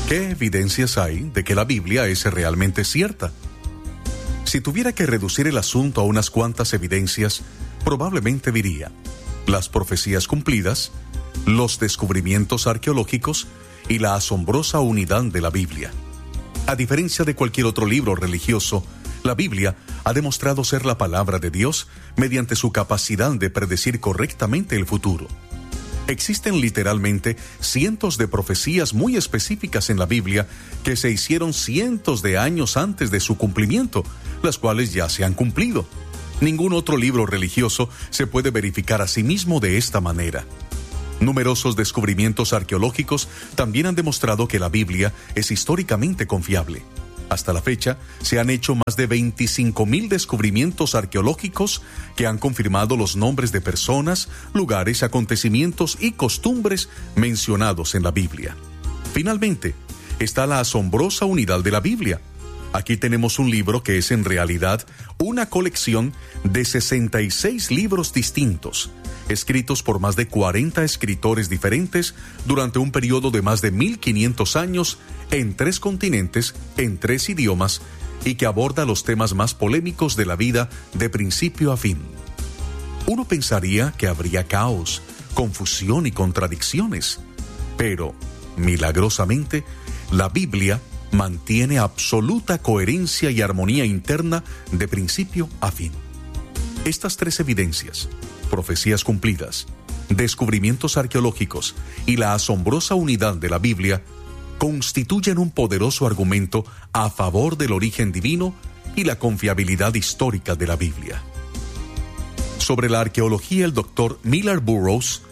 ¿Qué evidencias hay de que la Biblia es realmente cierta? Si tuviera que reducir el asunto a unas cuantas evidencias, probablemente diría: las profecías cumplidas, los descubrimientos arqueológicos y la asombrosa unidad de la Biblia. A diferencia de cualquier otro libro religioso, la Biblia ha demostrado ser la palabra de Dios mediante su capacidad de predecir correctamente el futuro. Existen literalmente cientos de profecías muy específicas en la Biblia que se hicieron cientos de años antes de su cumplimiento, las cuales ya se han cumplido. Ningún otro libro religioso se puede verificar a sí mismo de esta manera. Numerosos descubrimientos arqueológicos también han demostrado que la Biblia es históricamente confiable. Hasta la fecha, se han hecho más de 25,000 descubrimientos arqueológicos que han confirmado los nombres de personas, lugares, acontecimientos y costumbres mencionados en la Biblia. Finalmente, está la asombrosa unidad de la Biblia. Aquí tenemos un libro que es en realidad una colección de 66 libros distintos, escritos por más de 40 escritores diferentes durante un periodo de más de 1500 años en 3 continentes, en 3 idiomas, y que aborda los temas más polémicos de la vida de principio a fin. Uno pensaría que habría caos, confusión y contradicciones, pero, milagrosamente, la Biblia mantiene absoluta coherencia y armonía interna de principio a fin. Estas 3 evidencias, profecías cumplidas, descubrimientos arqueológicos y la asombrosa unidad de la Biblia, constituyen un poderoso argumento a favor del origen divino y la confiabilidad histórica de la Biblia. Sobre la arqueología, el Dr. Millard Burrows,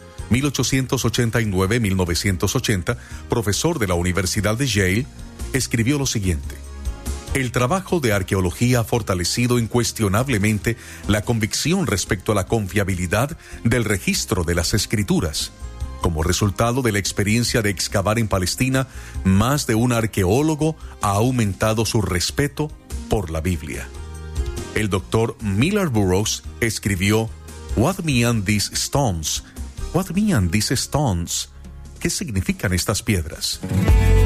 1889-1980, profesor de la Universidad de Yale, escribió lo siguiente: el trabajo de arqueología ha fortalecido incuestionablemente la convicción respecto a la confiabilidad del registro de las Escrituras. Como resultado de la experiencia de excavar en Palestina, más de un arqueólogo ha aumentado su respeto por la Biblia. El Dr. Millard Burrows escribió: What mean these stones? What mean these stones? ¿Qué significan estas piedras?